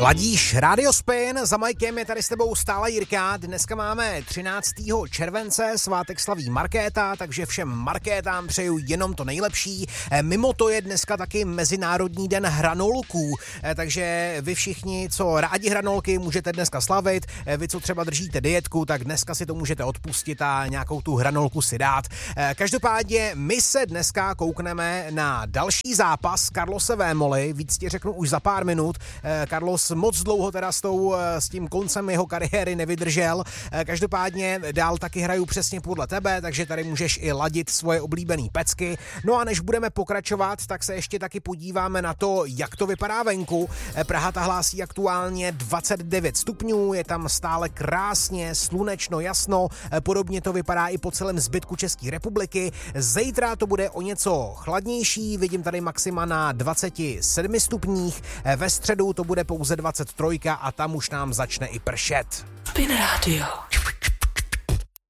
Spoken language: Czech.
Ladíš Radio Spin, za Majkem je tady s tebou stále Jirka. Dneska máme 13. července, svátek slaví Markéta, takže všem Markétám přeju jenom to nejlepší. Mimo to je dneska taky Mezinárodní den hranolků, takže vy všichni, co rádi hranolky, můžete dneska slavit. Vy, co třeba držíte dietku, tak dneska si to můžete odpustit a nějakou tu hranolku si dát. Každopádně my se dneska koukneme na další zápas Carlose Vémoly, víc ti řeknu už za pár minut. Carlos moc dlouho teda s tím koncem jeho kariéry nevydržel. Každopádně dál taky hraju přesně podle tebe, takže tady můžeš i ladit svoje oblíbené pecky. No a než budeme pokračovat, tak se ještě taky podíváme na to, jak to vypadá venku. Praha ta hlásí aktuálně 29 stupňů, je tam stále krásně, slunečno, jasno. Podobně to vypadá i po celém zbytku České republiky. Zítra to bude o něco chladnější, vidím tady maxima na 27 stupních. Ve středu to bude pouze 23 a tam už nám začne i pršet. Spin Radio.